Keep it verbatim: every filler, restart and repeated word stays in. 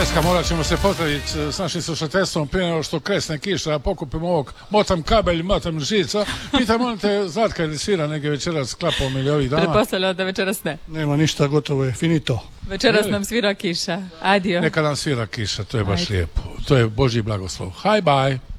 Ceska, morat ćemo se pozdraviti s našim slušateljstvom prije nego što kresne kiša, pokupimo ovog, motam kabelj, motam žica. Pitam, molim te, Zlatka, ili svira neke večeras klapom ili ovih dana? Pretpostavljam da večeras ne. Nema ništa, gotovo je, finito. Večeras nam svira kiša. Adio. Neka nam svira kiša, to je baš Ajde. lijepo. To je Božji blagoslov. Hi, bye.